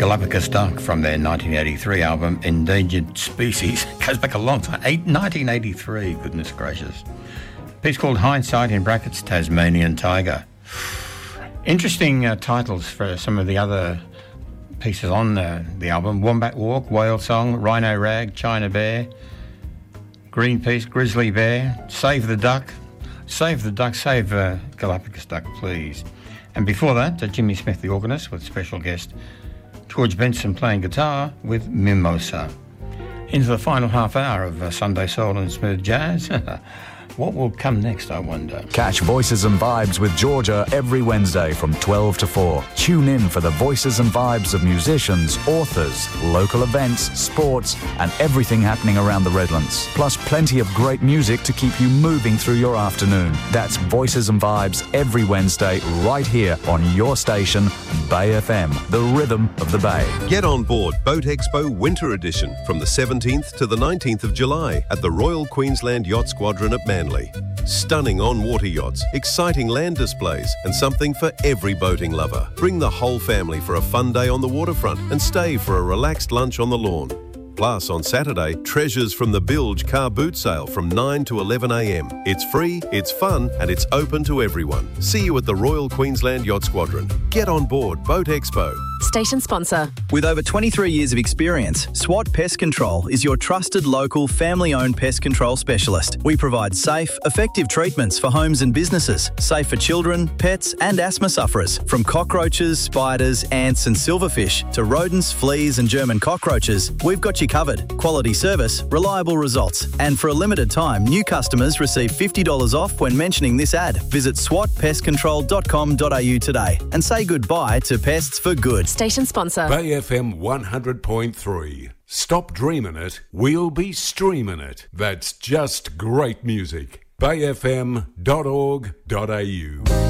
Galapagos Duck from their 1983 album Endangered Species. Goes back a long time, 1983, goodness gracious. A piece called Hindsight, in brackets, Tasmanian Tiger. Interesting titles for some of the other pieces on the album. Wombat Walk, Whale Song, Rhino Rag, China Bear, Greenpeace, Grizzly Bear, Save the Duck, Save Galapagos Duck, please. And before that, Jimmy Smith, the organist, with special guest George Benson playing guitar with Mimosa. Into the final half hour of Sunday Soul and Smooth Jazz. What will come next, I wonder? Catch Voices and Vibes with Georgia every Wednesday from 12 to 4. Tune in for the voices and vibes of musicians, authors, local events, sports, and everything happening around the Redlands. Plus plenty of great music to keep you moving through your afternoon. That's Voices and Vibes every Wednesday right here on your station, Bay FM, the rhythm of the Bay. Get on board Boat Expo Winter Edition from the 17th to the 19th of July at the Royal Queensland Yacht Squadron at Manly. Stunning on-water yachts, exciting land displays, and something for every boating lover. Bring the whole family for a fun day on the waterfront and stay for a relaxed lunch on the lawn. Plus, on Saturday, treasures from the Bilge car boot sale from 9 to 11 a.m. It's free, it's fun, and it's open to everyone. See you at the Royal Queensland Yacht Squadron. Get on board Boat Expo. Station sponsor. With over 23 years of experience, SWAT Pest Control is your trusted local family-owned pest control specialist. We provide safe, effective treatments for homes and businesses, safe for children, pets and asthma sufferers. From cockroaches, spiders, ants and silverfish to rodents, fleas and German cockroaches, we've got you covered. Quality service, reliable results. And for a limited time, new customers receive $50 off when mentioning this ad. Visit swatpestcontrol.com.au today and say goodbye to pests for good. Station sponsor. Bay FM 100.3. Stop dreaming it, we'll be streaming it. That's just great music. bayfm.org.au.